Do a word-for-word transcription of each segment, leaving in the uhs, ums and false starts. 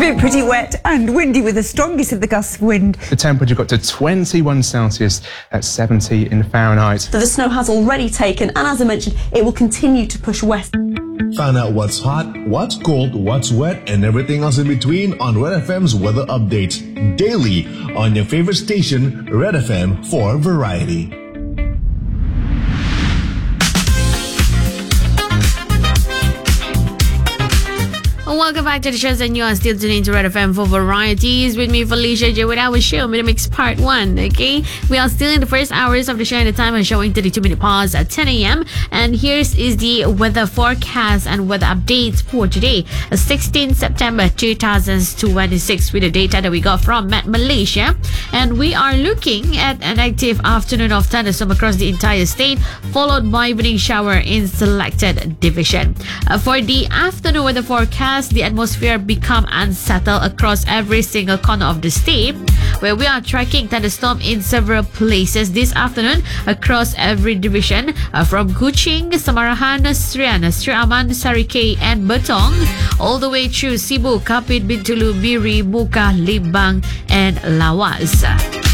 been pretty wet and windy with the strongest of the gusts of wind. The temperature got to twenty-one Celsius at seventy in Fahrenheit. So the snow has already taken, and as I mentioned, it will continue to push west. Find out what's hot, what's cold, what's wet, and everything else in between on Red F M's weather updates daily on your favorite station, Red F M, for variety. Welcome back to the show, and you are still tuning to Red F M for varieties with me, Felicia J, with our show, Middle Mix Part one, okay? We are still in the first hours of the show, and the time is showing thirty-two minute past at ten a.m. And here's is the weather forecast and weather updates for today, sixteenth September two thousand twenty-six, with the data that we got from Met Malaysia. And we are looking at an active afternoon of thunderstorm across the entire state, followed by evening shower in selected division. Uh, for the afternoon weather forecast, the atmosphere become unsettled across every single corner of the state, where we are tracking thunderstorm in several places this afternoon across every division, uh, from Kuching, Samarahan, Serian, Sri Aman, Sarikei and Betong, all the way through Sibu, Kapit, Bintulu, Biri, Muka, Limbang and Lawas.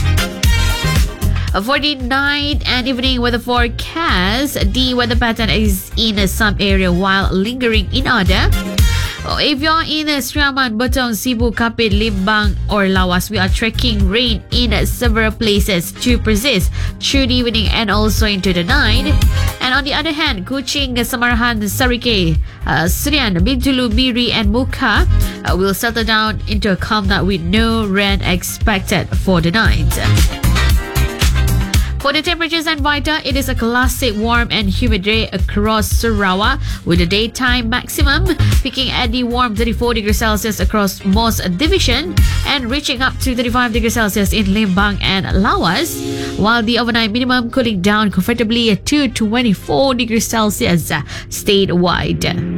For the night and evening weather forecast, the weather pattern is in some area while lingering in other. If you're in Sri Aman, Betong, Sibu, Kapit, Limbang or Lawas, we are tracking rain in several places to persist through the evening and also into the night. And on the other hand, Kuching, Samarahan, Sarikei, uh, Serian, Bintulu, Biri and Muka uh, will settle down into a calm night with no rain expected for the night. For the temperatures and weather, it is a classic warm and humid day across Sarawak, with the daytime maximum peaking at the warm thirty-four degrees Celsius across most division and reaching up to thirty-five degrees Celsius in Limbang and Lawas, while the overnight minimum cooling down comfortably to twenty-four degrees Celsius statewide.